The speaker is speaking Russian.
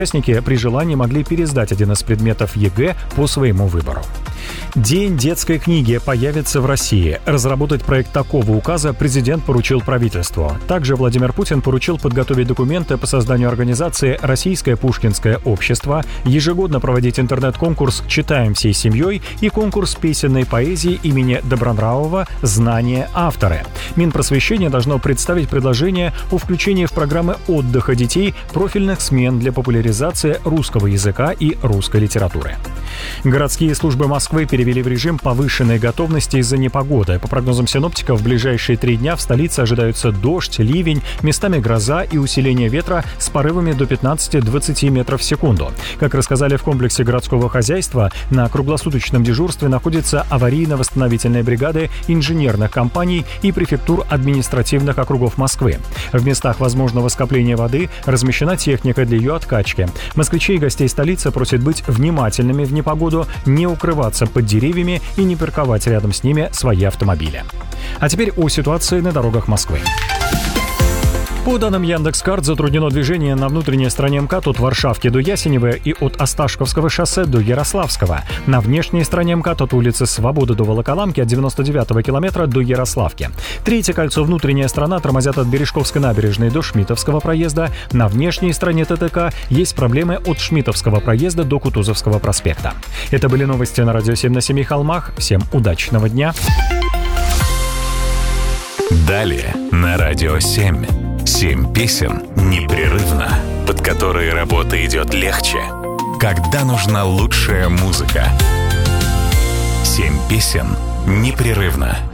Участники при желании могли пересдать один из предметов ЕГЭ по своему выбору. День детской книги появится в России. Разработать проект такого указа президент поручил правительству. Также Владимир Путин поручил подготовить документы по созданию организации «Российское Пушкинское общество», ежегодно проводить интернет-конкурс «Читаем всей семьей» и конкурс песенной поэзии имени Добронравова «Знание авторы». Минпросвещение должно представить предложение о включении в программы отдыха детей профильных смен для популяризации русского языка и русской литературы. Городские службы Москвы перевели в режим повышенной готовности из-за непогоды. По прогнозам синоптиков, в ближайшие 3 дня в столице ожидаются дождь, ливень, местами гроза и усиление ветра с порывами до 15-20 метров в секунду. Как рассказали в комплексе городского хозяйства, на круглосуточном дежурстве находятся аварийно-восстановительные бригады инженерных компаний и префектур административных округов Москвы. В местах возможного скопления воды размещена техника для ее откачки. Москвичей и гостей столицы просят быть внимательными в непогоду, не укрываться под деревьями и не парковать рядом с ними свои автомобили. А теперь о ситуации на дорогах Москвы. По данным Яндекс.Карт, затруднено движение на внутренней стороне МКАД от Варшавки до Ясенева и от Осташковского шоссе до Ярославского. На внешней стороне МКАД от улицы Свободы до Волоколамки, от 99-го километра до Ярославки. Третье кольцо внутренняя сторона тормозят от Бережковской набережной до Шмитовского проезда. На внешней стороне ТТК есть проблемы от Шмитовского проезда до Кутузовского проспекта. Это были новости на Радио 7 на Семи холмах. Всем удачного дня. Далее на Радио 7. 7 песен непрерывно, под которые работа идет легче, когда нужна лучшая музыка. 7 песен непрерывно.